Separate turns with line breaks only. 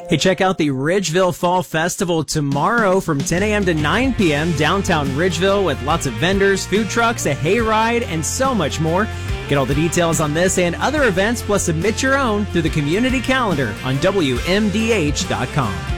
Hey, check out the Ridgeville Fall Festival tomorrow from 10 a.m. to 9 p.m. downtown Ridgeville with lots of vendors, food trucks, a hayride, and so much more. Get all the details on this and other events, plus submit your own through the community calendar on WMDH.com.